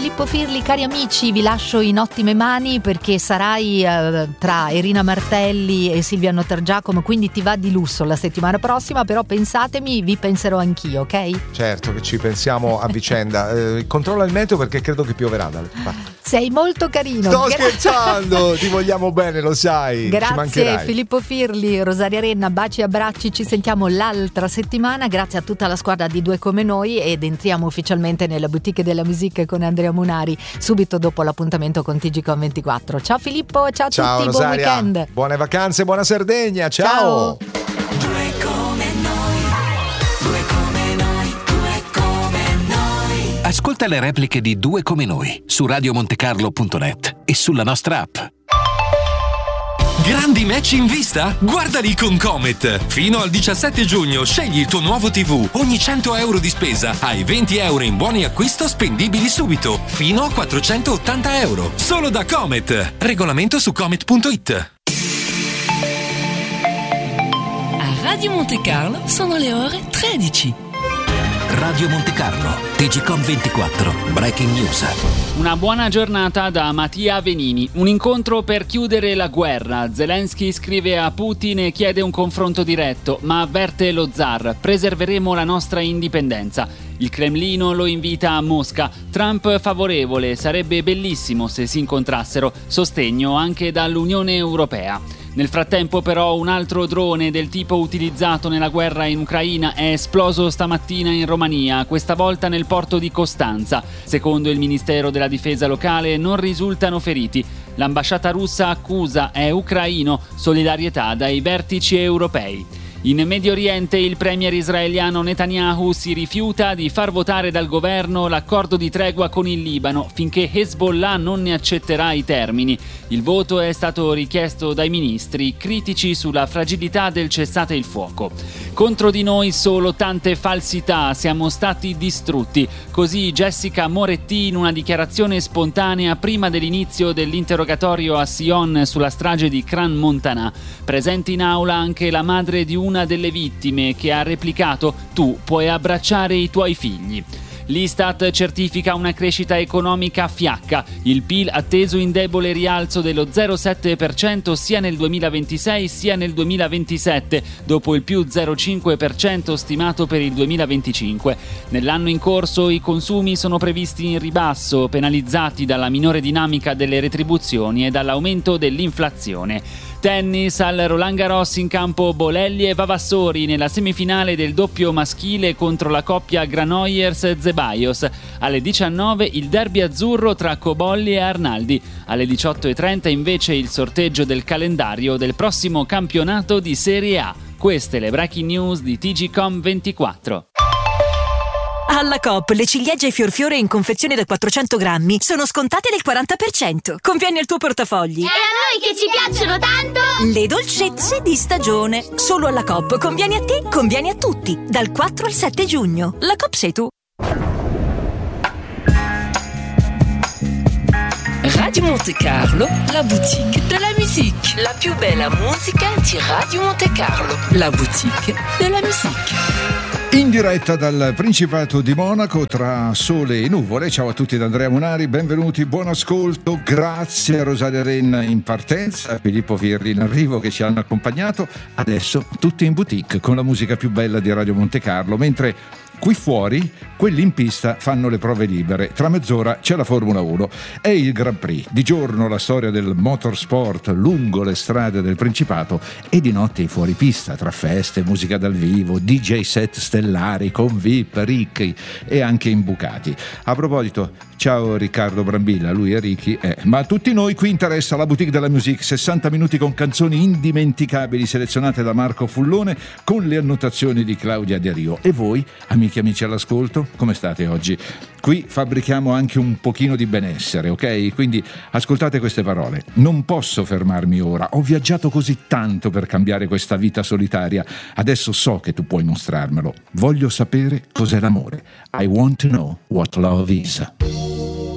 Filippo Firli, cari amici, vi lascio in ottime mani perché sarai tra Irina Martelli e Silvia Notargiacomo, quindi ti va di lusso la settimana prossima, però pensatemi, vi penserò anch'io, ok? Certo che ci pensiamo a vicenda. Controlla il meteo perché credo che pioverà dalle parti. Sei molto carino. Sto scherzando, ti vogliamo bene, lo sai. Grazie Filippo Firli, Rosaria Renna, baci e abbracci, ci sentiamo l'altra settimana. Grazie a tutta la squadra di Due Come Noi ed entriamo ufficialmente nella boutique della musica con Andrea Munari subito dopo l'appuntamento con TGCOM 24. Ciao Filippo, ciao a tutti, Rosaria. Buon weekend. Buone vacanze, buona Sardegna, ciao. Ascolta le repliche di Due Come Noi su radiomontecarlo.net e sulla nostra app. Grandi match in vista? Guardali con Comet! Fino al 17 giugno scegli il tuo nuovo TV. Ogni 100 euro di spesa hai 20 euro in buoni acquisto spendibili subito, fino a 480 euro. Solo da Comet! Regolamento su comet.it. A Radio Monte Carlo sono le ore 13. Radio Monte Carlo, TGCOM 24, Breaking News. Una buona giornata da Mattia Venini. Un incontro per chiudere la guerra. Zelensky scrive a Putin e chiede un confronto diretto, ma avverte lo zar: preserveremo la nostra indipendenza. Il Cremlino lo invita a Mosca. Trump favorevole: sarebbe bellissimo se si incontrassero. Sostegno anche dall'Unione Europea. Nel frattempo però un altro drone del tipo utilizzato nella guerra in Ucraina è esploso stamattina in Romania, questa volta nel porto di Costanza. Secondo il Ministero della Difesa locale non risultano feriti. L'ambasciata russa accusa è ucraino, solidarietà dai vertici europei. In Medio Oriente il premier israeliano Netanyahu si rifiuta di far votare dal governo l'accordo di tregua con il Libano finché Hezbollah non ne accetterà i termini. Il voto è stato richiesto dai ministri, critici sulla fragilità del cessate il fuoco. Contro di noi solo tante falsità, siamo stati distrutti. Così Jessica Moretti in una dichiarazione spontanea prima dell'inizio dell'interrogatorio a Sion sulla strage di Crans Montana. Presente in aula anche la madre di una delle vittime che ha replicato: tu puoi abbracciare i tuoi figli. L'Istat certifica una crescita economica fiacca, il PIL atteso in debole rialzo dello 0,7% sia nel 2026 sia nel 2027, dopo il più 0,5% stimato per il 2025. Nell'anno in corso i consumi sono previsti in ribasso, penalizzati dalla minore dinamica delle retribuzioni e dall'aumento dell'inflazione. Tennis, al Roland Garros in campo Bolelli e Vavassori nella semifinale del doppio maschile contro la coppia Granollers-Zeballos. Alle 19 il derby azzurro tra Cobolli e Arnaldi. Alle 18:30 invece il sorteggio del calendario del prossimo campionato di Serie A. Queste le breaking news di TGCOM 24. Alla Coop le ciliegie fiorfiore in confezione da 400 grammi sono scontate del 40%. Conviene al tuo portafogli. E a noi che ci piacciono tanto! Le dolcezze di stagione. Solo alla Coop. Conviene a te, conviene a tutti. Dal 4 al 7 giugno. La Coop sei tu. Radio Monte Carlo, la boutique de la musique. La più bella musica di Radio Monte Carlo. La boutique de la musique. In diretta dal Principato di Monaco tra sole e nuvole. Ciao a tutti da Andrea Munari, benvenuti, buon ascolto. Grazie a Rosaria Renna in partenza, a Filippo Firli in arrivo che ci hanno accompagnato. Adesso tutti in boutique con la musica più bella di Radio Monte Carlo, mentre qui fuori quelli in pista fanno le prove libere. Tra mezz'ora c'è la Formula 1 e il Grand Prix. Di giorno la storia del motorsport lungo le strade del Principato e di notte i fuoripista tra feste, musica dal vivo, DJ set stellari con VIP ricchi e anche imbucati. A proposito, ciao Riccardo Brambilla, lui è Ricky, ma a tutti noi qui interessa la boutique della musique, 60 minuti con canzoni indimenticabili selezionate da Marco Fullone con le annotazioni di Claudia De Rio. E voi, amiche e amici all'ascolto, come state oggi? Qui fabbrichiamo anche un pochino di benessere, ok? Quindi ascoltate queste parole. Non posso fermarmi ora, ho viaggiato così tanto per cambiare questa vita solitaria. Adesso so che tu puoi mostrarmelo. Voglio sapere cos'è l'amore. I want to know what love is.